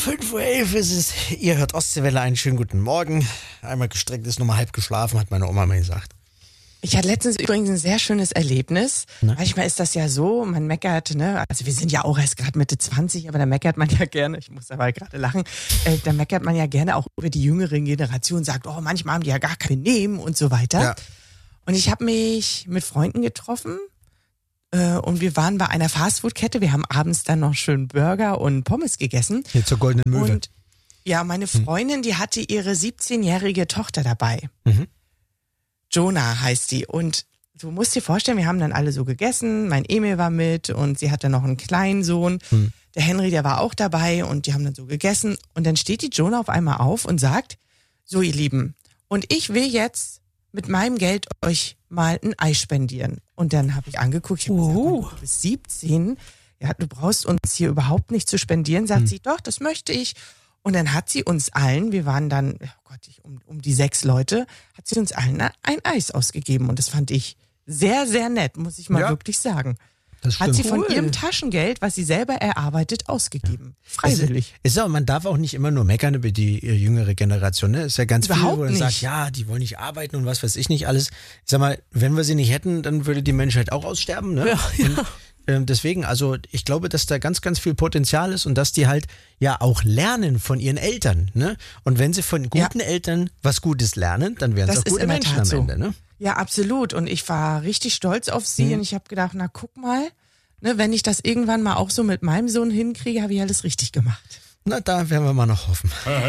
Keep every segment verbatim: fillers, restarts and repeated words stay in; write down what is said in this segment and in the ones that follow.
fünf Uhr elf ist es. Ihr hört Ostseewelle, einen schönen guten Morgen. Einmal gestreckt ist, nochmal halb geschlafen, hat meine Oma mal gesagt. Ich hatte letztens übrigens ein sehr schönes Erlebnis. Na? Manchmal ist das ja so, man meckert, ne? Also wir sind ja auch erst gerade Mitte zwanzig, aber da meckert man ja gerne, ich muss aber gerade lachen, äh, da meckert man ja gerne auch über die jüngere Generation, sagt, oh, manchmal haben die ja gar kein Nehmen und so weiter. Ja. Und ich habe mich mit Freunden getroffen äh, und wir waren bei einer Fastfood-Kette. Wir haben abends dann noch schön Burger und Pommes gegessen. Hier zur Goldenen Möwe. Und ja, meine Freundin, die hatte ihre siebzehnjährige Tochter dabei. Mhm. Jonah heißt die. Und du musst dir vorstellen, wir haben dann alle so gegessen. Mein Emil war mit und sie hatte noch einen kleinen Sohn. Hm. Der Henry, der war auch dabei und die haben dann so gegessen. Und dann steht die Jonah auf einmal auf und sagt, so ihr Lieben, und ich will jetzt mit meinem Geld euch mal ein Ei spendieren. Und dann habe ich angeguckt, ich habe uh. gesagt, du bist siebzehn, ja, du brauchst uns hier überhaupt nicht zu spendieren. Sagt hm. sie, doch, das möchte ich. Und dann hat sie uns allen, wir waren dann, oh Gott, ich, um, um die sechs Leute, hat sie uns allen ein Eis ausgegeben. Und das fand ich sehr, sehr nett, muss ich mal ja. wirklich sagen. Das hat sie von cool. ihrem Taschengeld, was sie selber erarbeitet, ausgegeben. Freiwillig. Es ist, ist auch, man darf auch nicht immer nur meckern über die jüngere Generation. Ne? Ist ja ganz Überhaupt viel, wo man sagt, ja, die wollen nicht arbeiten und was weiß ich nicht alles. Ich sag mal, wenn wir sie nicht hätten, dann würde die Menschheit auch aussterben. Ne? Ja, ja. Und, ähm, deswegen, also ich glaube, dass da ganz, ganz viel Potenzial ist und dass die halt ja auch lernen von ihren Eltern. Ne? Und wenn sie von guten ja. Eltern was Gutes lernen, dann werden es auch gute Menschen am Ende. Ne? Ja, absolut. Und ich war richtig stolz auf sie hm. und ich habe gedacht, na guck mal, ne, wenn ich das irgendwann mal auch so mit meinem Sohn hinkriege, habe ich alles richtig gemacht. Na, da werden wir mal noch hoffen.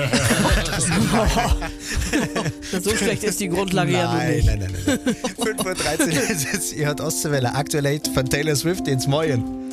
So schlecht ist die Grundlage nein, ja nun nicht. Nein, nein, nein, nein. fünf Uhr dreizehn ist jetzt, ihr hört Ostseewelle, aktuell von Taylor Swift ins Morgen.